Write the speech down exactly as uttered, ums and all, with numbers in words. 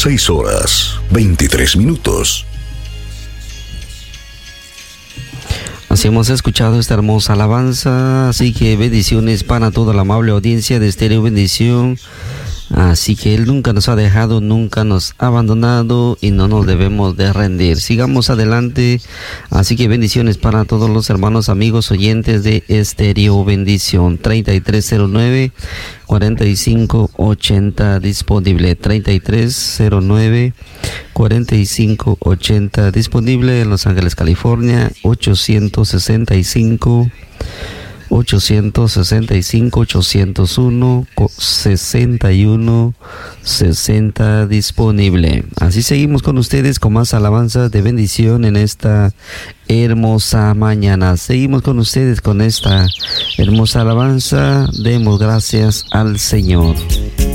seis horas, veintitrés minutos. Así hemos escuchado esta hermosa alabanza, así que bendiciones para toda la amable audiencia de Estéreo Bendición. Así que Él nunca nos ha dejado, nunca nos ha abandonado y no nos debemos de rendir. Sigamos adelante. Así que bendiciones para todos los hermanos, amigos, oyentes de Estéreo Bendición. treinta y tres cero nueve, cuarenta y cinco ochenta disponible. treinta y tres cero nueve, cuarenta y cinco ochenta disponible en Los Ángeles, California. ochocientos sesenta y cinco ochocientos sesenta y cinco, ochocientos uno, sesenta y uno, sesenta disponible. Así seguimos con ustedes con más alabanzas de bendición en esta hermosa mañana. Seguimos con ustedes con esta hermosa alabanza. Demos gracias al Señor.